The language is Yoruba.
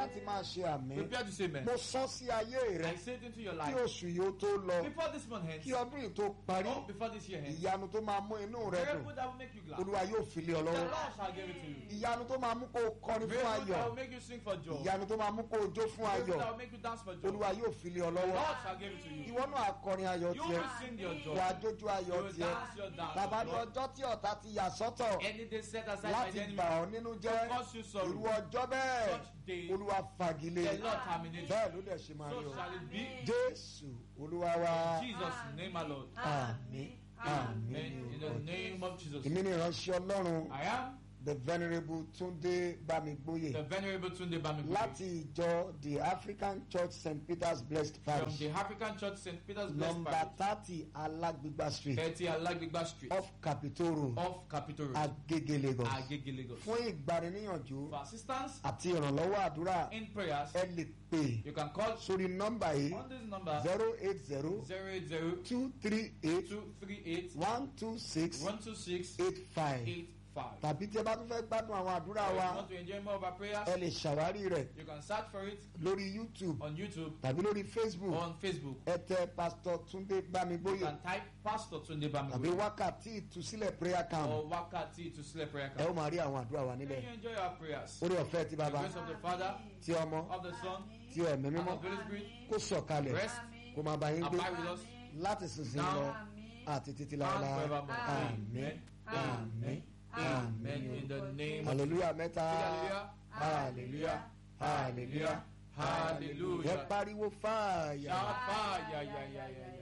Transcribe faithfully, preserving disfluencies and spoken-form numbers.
láti máa ṣe àmì. Prepare to say amen. Mo sọ sí ayé rẹ I say it into your kí life. oṣù yìí ó tó lọ, Before this month ends, kí ọdún yìí tó parí, or before this year ends, ìyanu tó máa mú inú rẹ dùn miracle that will make you glad. Olúwa yóò fi lé ọ The lọ́wọ́. Lord shall give it to you. Ìyanu tó máa mú kó o kọrin fún Miracle that ayọ̀, will make you sing for joy. ìyanu tó máa mú kó o jó fún Miracle ayọ̀, that will make you dance for joy. Olúwa yóò fi lé ọ The lọ́wọ́. Lord shall give it to you. Ìwọ náà akọrin ayọ̀ You tiẹ̀, will sing your joy. wà á jójú You ayọ̀ will tiẹ̀. dance your dance. Bàbá ní ọjọ́ tí ọ̀tá ti yà sọ́tọ̀ Any day set aside by láti the enemy bà ọ́ nínú jẹ́, to cause you sorrow. irú ọjọ́ bẹ́ẹ̀ Such day, Olúwa fagilé. the Lord terminate. Bẹ́ẹ̀ ló dẹ̀ ṣe máa So rí o. shall it be. Jésù Olúwa wa. In Jesus' name, my Lord. Àmín. Amen. Àmín. In the name of Jesus. Èmi ni ìránṣẹ́ Ọlọ́run, I am the venerable Túndé Bámigbóyè, the Venerable Tunde Bamigboye láti ìjọ the African Church Saint Peter's Blessed from Parish, the African Church Saint Peter's Blessed number Parish, thirty Alágbègbà Street, thirty Alagbigba Street, off Capitol Road, off Capitol Road, Agége, Lagos. Agege, Lagos. Fún ìgbaniníyànjú For assistance àti ìrànlọ́wọ́ àdúrà, in prayers, ẹ lè pè you can call sórí nọ́mbà yìí on this number zero eight zero zero eight zero two three eight two three eight one two six one two six eight five. eight five. Tàbí tí ẹ bá tún fẹ́ gbádùn àwọn àdúrà If you wa, want to enjoy more of our prayers, ẹ lè ṣàwárí rẹ̀ you can search for it lórí YouTube on YouTube tàbí lórí or Facebook. on Facebook. Ẹ tẹ Pastor Túndé You Bámigbóyè can type Pastor Tunde tàbí Bamigboye wákàtí ìtúsílẹ̀ prayer camp. or Wakati to Sleep Prayer Ẹ ó Camp. máa rí àwọn àdúrà wa May níbẹ̀. you enjoy our prayers. Orí ọ̀fẹ́ ti The bàbá, grace of the Father, ti ọmọ, of the Son, ti ẹ̀mí and mímọ́ of the Holy Spirit kó sọ̀kalẹ̀ rest, kó máa bá yín gbé abide with us láti sísìn lọ àti títí and láéláé. forevermore. Àmín. Àmín. Amen. In the name of Hallelujah mẹ́ta. Hallelujah. Hallelujah. Hallelujah. Ẹ Hallelujah. pariwo fáyà. Shout fire, yeah, yeah, yeah, yeah.